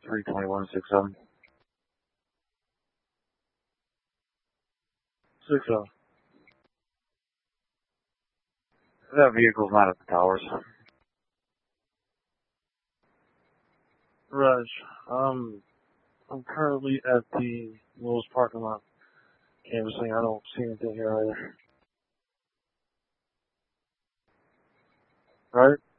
32167. 60. That vehicle's not at the towers. Raj, I'm currently at the Lowe's parking lot canvassing. I don't see anything here either. Right?